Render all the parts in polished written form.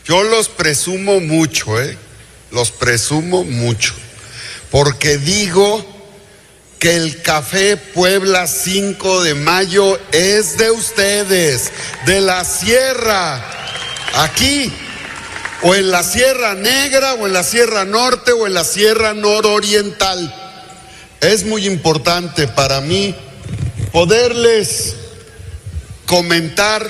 Yo los presumo mucho, los presumo mucho, porque digo que el Café Puebla 5 de Mayo es de ustedes, de la Sierra, aquí, o en la Sierra Negra, o en la Sierra Norte, o en la Sierra Nororiental. Es muy importante para mí poderles comentar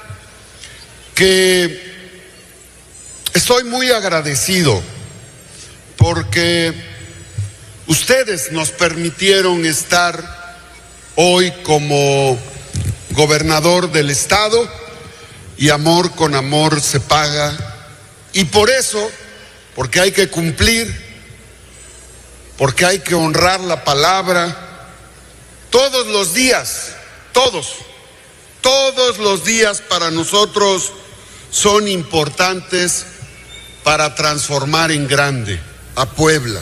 que estoy muy agradecido porque ustedes nos permitieron estar hoy como gobernador del estado y amor con amor se paga. Y por eso, porque hay que cumplir, porque hay que honrar la palabra, todos los días, todos los días para nosotros son importantes para transformar en grande a Puebla.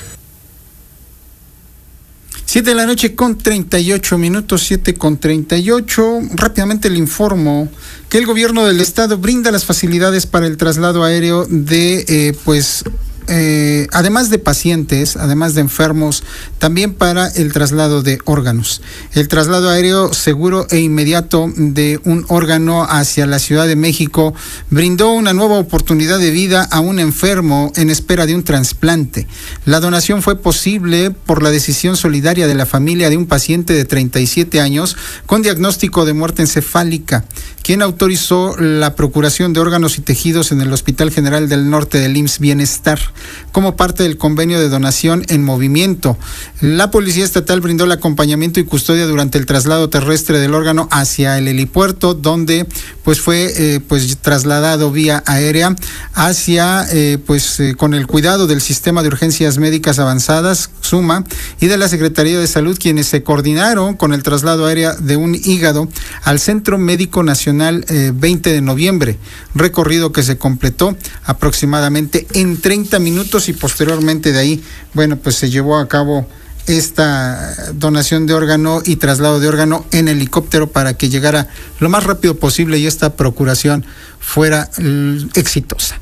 7:38, 7:38. Rápidamente le informo que el gobierno del estado brinda las facilidades para el traslado aéreo de, además de pacientes, además de enfermos, también para el traslado de órganos. El traslado aéreo seguro e inmediato de un órgano hacia la Ciudad de México brindó una nueva oportunidad de vida a un enfermo en espera de un trasplante. La donación fue posible por la decisión solidaria de la familia de un paciente de 37 años con diagnóstico de muerte encefálica, quien autorizó la procuración de órganos y tejidos en el Hospital General del Norte del IMSS Bienestar, como parte del convenio de donación en movimiento. La Policía Estatal brindó el acompañamiento y custodia durante el traslado terrestre del órgano hacia el helipuerto, donde fue trasladado vía aérea hacia con el cuidado del Sistema de Urgencias Médicas Avanzadas, SUMA, y de la Secretaría de Salud, quienes se coordinaron con el traslado aéreo de un hígado al Centro Médico Nacional 20 de noviembre, recorrido que se completó aproximadamente en 30 minutos y posteriormente de ahí, se llevó a cabo esta donación de órgano y traslado de órgano en helicóptero para que llegara lo más rápido posible y esta procuración fuera exitosa.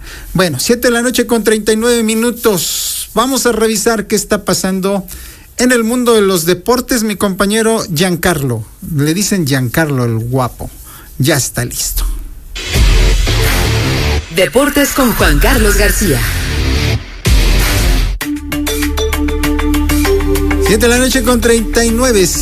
7:39. Vamos a revisar qué está pasando en el mundo de los deportes. Mi compañero Giancarlo, le dicen Giancarlo el guapo, ya está listo. Deportes con Juan Carlos García. 7:39,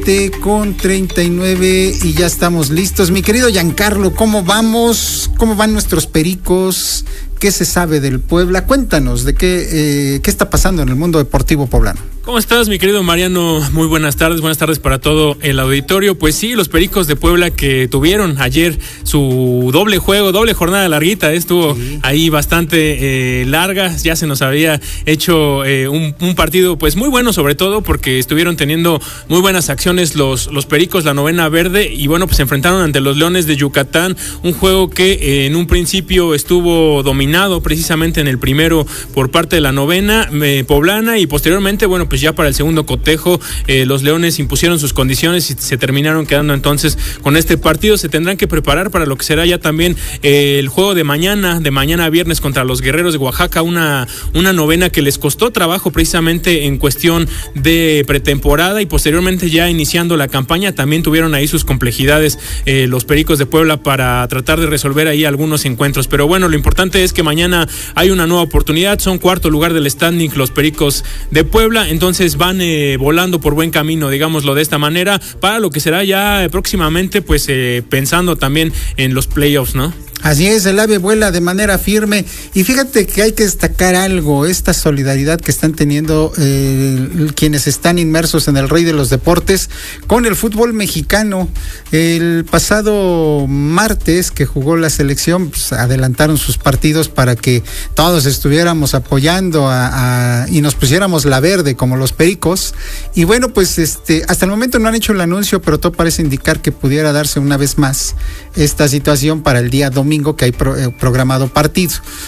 7:39 y ya estamos listos. Mi querido Giancarlo, ¿cómo vamos? ¿Cómo van nuestros pericos? ¿Qué se sabe del Puebla? Cuéntanos de qué está pasando en el mundo deportivo poblano. ¿Cómo estás, mi querido Mariano? Muy buenas tardes para todo el auditorio. Pues sí, los Pericos de Puebla que tuvieron ayer su doble jornada larguita, estuvo ahí bastante larga, ya se nos había hecho un partido pues muy bueno, sobre todo porque estuvieron teniendo muy buenas acciones los Pericos, la novena verde, y se enfrentaron ante los Leones de Yucatán, un juego que en un principio estuvo dominado precisamente en el primero por parte de la novena poblana, y posteriormente, ya para el segundo cotejo, los Leones impusieron sus condiciones y se terminaron quedando entonces con este partido. Se tendrán que preparar para lo que será ya también el juego de mañana viernes contra los Guerreros de Oaxaca, una novena que les costó trabajo precisamente en cuestión de pretemporada, y posteriormente ya iniciando la campaña también tuvieron ahí sus complejidades los Pericos de Puebla para tratar de resolver ahí algunos encuentros. Pero lo importante es que mañana hay una nueva oportunidad, son cuarto lugar del standing los Pericos de Puebla, entonces van volando por buen camino, digámoslo de esta manera, para lo que será ya próximamente, pensando también en los playoffs, ¿no? Así es, el ave vuela de manera firme, y fíjate que hay que destacar algo, esta solidaridad que están teniendo quienes están inmersos en el rey de los deportes con el fútbol mexicano. El pasado martes que jugó la selección, adelantaron sus partidos para que todos estuviéramos apoyando y nos pusiéramos la verde como los Pericos, y hasta el momento no han hecho el anuncio, pero todo parece indicar que pudiera darse una vez más esta situación para el día domingo, que hay programado partido.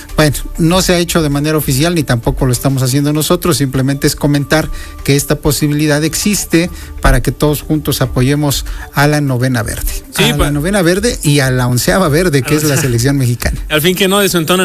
No se ha hecho de manera oficial, ni tampoco lo estamos haciendo nosotros, simplemente es comentar que esta posibilidad existe para que todos juntos apoyemos a la novena verde. Sí, la novena verde y a la 11ª verde, que es la selección mexicana. Al fin que no desentonan